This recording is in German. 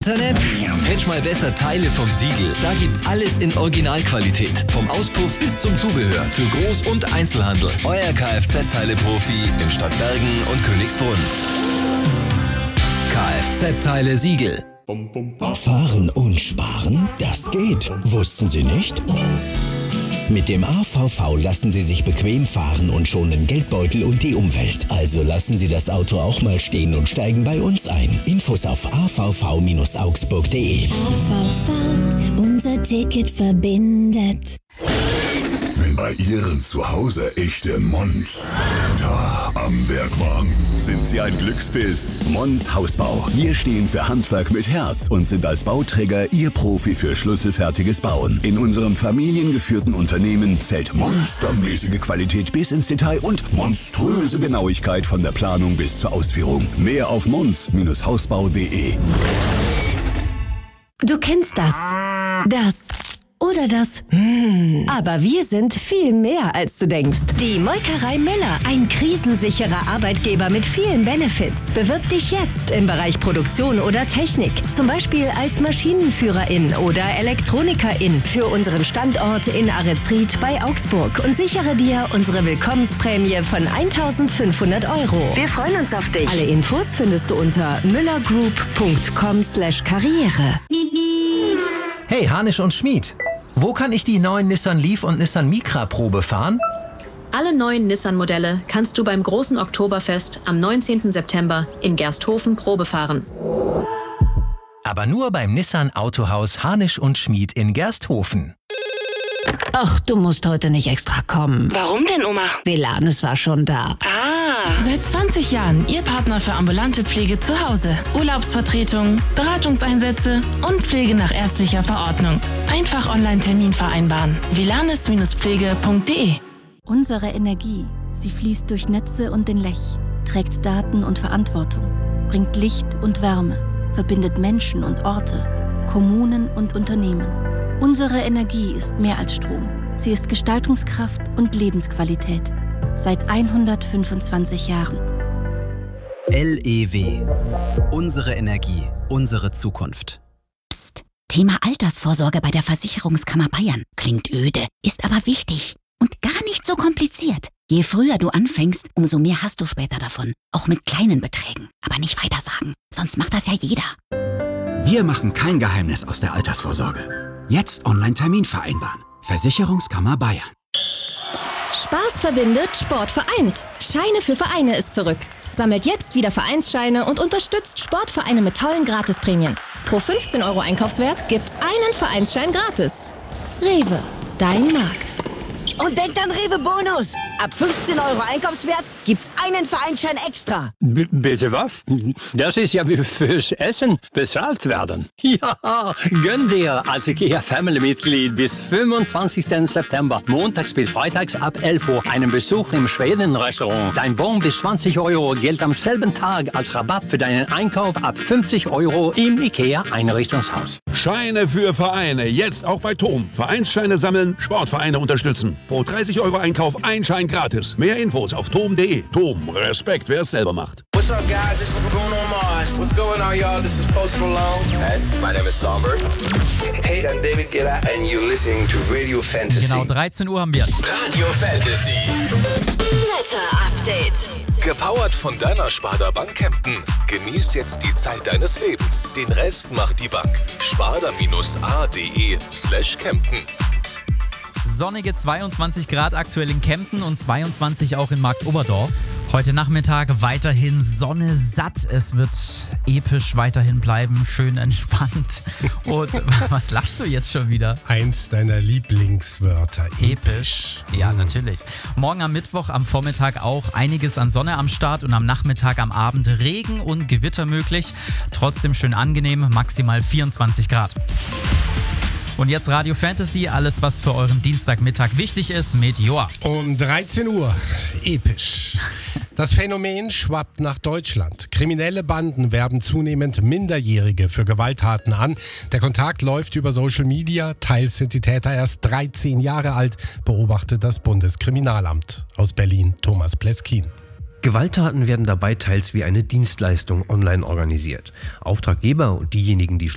Internet? Hättsch mal besser Teile vom Siegel. Da gibt's alles in Originalqualität. Vom Auspuff bis zum Zubehör. Für Groß- und Einzelhandel. Euer Kfz-Teile-Profi in Stadtbergen und Königsbrunn. Kfz-Teile Siegel. Fahren und sparen? Das geht. Wussten Sie nicht? Mit dem AVV lassen Sie sich bequem fahren und schonen Geldbeutel und die Umwelt. Also lassen Sie das Auto auch mal stehen und steigen bei uns ein. Infos auf avv-augsburg.de. AVV, unser Ticket verbindet. Wenn bei Ihren zu Hause echte Mons am Werk waren, sind Sie ein Glückspilz. Mons Hausbau. Wir stehen für Handwerk mit Herz und sind als Bauträger Ihr Profi für schlüsselfertiges Bauen. In unserem familiengeführten Unternehmen zählt monstermäßige Qualität bis ins Detail und monströse Genauigkeit von der Planung bis zur Ausführung. Mehr auf mons-hausbau.de. Du kennst das. Das. Oder das. Aber wir sind viel mehr, als du denkst. Die Molkerei Müller, ein krisensicherer Arbeitgeber mit vielen Benefits. Bewirb dich jetzt im Bereich Produktion oder Technik. Zum Beispiel als Maschinenführerin oder Elektronikerin für unseren Standort in Aretzried bei Augsburg und sichere dir unsere Willkommensprämie von 1.500 €. Wir freuen uns auf dich. Alle Infos findest du unter müllergroup.com/karriere. Hey, Hanisch und Schmid. Wo kann ich die neuen Nissan Leaf und Nissan Micra Probe fahren? Alle neuen Nissan-Modelle kannst du beim großen Oktoberfest am 19. September in Gersthofen Probe fahren. Aber nur beim Nissan Autohaus Hanisch und Schmid in Gersthofen. Ach, du musst heute nicht extra kommen. Warum denn, Oma? Velanes war schon da. Seit 20 Jahren Ihr Partner für ambulante Pflege zu Hause. Urlaubsvertretung, Beratungseinsätze und Pflege nach ärztlicher Verordnung. Einfach Online-Termin vereinbaren. velanes-pflege.de. Unsere Energie, sie fließt durch Netze und den Lech, trägt Daten und Verantwortung, bringt Licht und Wärme, verbindet Menschen und Orte, Kommunen und Unternehmen. Unsere Energie ist mehr als Strom. Sie ist Gestaltungskraft und Lebensqualität. Seit 125 Jahren. LEW. Unsere Energie, unsere Zukunft. Psst. Thema Altersvorsorge bei der Versicherungskammer Bayern. Klingt öde, ist aber wichtig. Und gar nicht so kompliziert. Je früher du anfängst, umso mehr hast du später davon. Auch mit kleinen Beträgen. Aber nicht weitersagen, sonst macht das ja jeder. Wir machen kein Geheimnis aus der Altersvorsorge. Jetzt Online-Termin vereinbaren. Versicherungskammer Bayern. Spaß verbindet, Sport vereint. Scheine für Vereine ist zurück. Sammelt jetzt wieder Vereinsscheine und unterstützt Sportvereine mit tollen Gratisprämien. Pro 15 € Einkaufswert gibt's einen Vereinsschein gratis. Rewe, dein Markt. Und denkt an Rewe Bonus. Ab 15 € Einkaufswert gibt's einen Vereinsschein extra. Bitte was? Das ist ja wie fürs Essen bezahlt werden. Ja, gönn dir als IKEA-Family-Mitglied bis 25. September, montags bis freitags ab 11 Uhr, einen Besuch im Schweden-Restaurant. Dein Bon bis 20 € gilt am selben Tag als Rabatt für deinen Einkauf ab 50 € im IKEA-Einrichtungshaus. Scheine für Vereine, jetzt auch bei TOM. Vereinsscheine sammeln, Sportvereine unterstützen. Pro 30 € Einkauf ein Schein gratis. Mehr Infos auf tom.de. TOM, Respekt, wer es selber macht. What's up, guys? This is Bruno Mars. What's going on, y'all? This is Post Malone. Hey, my name is Songbird. Hey, I'm David Guetta and you're listening to Radio Fantasy. Genau, 13 Uhr haben wir's. Radio Fantasy. Wetter-Update. Gepowert von deiner Sparda Bank Kempten. Genieß jetzt die Zeit deines Lebens. Den Rest macht die Bank. sparda-a.de/Kempten. Sonnige 22 Grad aktuell in Kempten und 22 auch in Marktoberdorf. Heute Nachmittag weiterhin Sonne satt. Es wird episch weiterhin bleiben, schön entspannt. Und was lachst du jetzt schon wieder? Eins deiner Lieblingswörter. Episch. Ja, natürlich. Morgen am Mittwoch am Vormittag auch einiges an Sonne am Start und am Nachmittag am Abend Regen und Gewitter möglich. Trotzdem schön angenehm, maximal 24 Grad. Und jetzt Radio Fantasy, alles was für euren Dienstagmittag wichtig ist mit Joa. Um 13 Uhr, episch. Das Phänomen schwappt nach Deutschland. Kriminelle Banden werben zunehmend Minderjährige für Gewalttaten an. Der Kontakt läuft über Social Media. Teils sind die Täter erst 13 Jahre alt, beobachtet das Bundeskriminalamt. Aus Berlin, Thomas Pleskin. Gewalttaten werden dabei teils wie eine Dienstleistung online organisiert. Auftraggeber und diejenigen, die